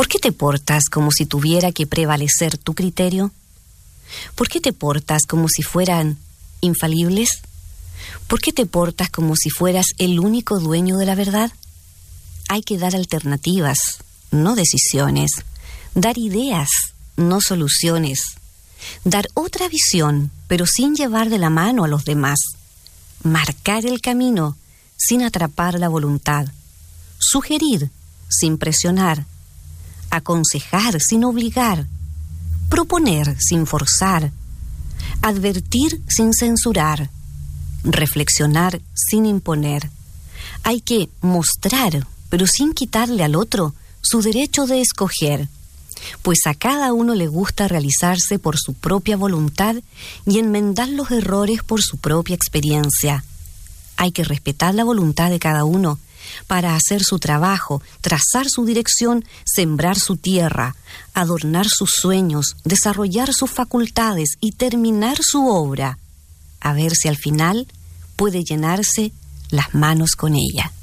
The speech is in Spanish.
¿Por qué te portas como si tuviera que prevalecer tu criterio? ¿Por qué te portas como si fueran infalibles? ¿Por qué te portas como si fueras el único dueño de la verdad? Hay que dar alternativas, no decisiones. Dar ideas, no soluciones. Dar otra visión, pero sin llevar de la mano a los demás. Marcar el camino, sin atrapar la voluntad. Sugerir, sin presionar. Aconsejar, sin obligar. Proponer, sin forzar. Advertir, sin censurar. Reflexionar, sin imponer. Hay que mostrar, pero sin quitarle al otro su derecho de escoger, pues a cada uno le gusta realizarse por su propia voluntad y enmendar los errores por su propia experiencia. Hay que respetar la voluntad de cada uno para hacer su trabajo, trazar su dirección, sembrar su tierra, adornar sus sueños, desarrollar sus facultades y terminar su obra, a ver si al final puede llenarse las manos con ella.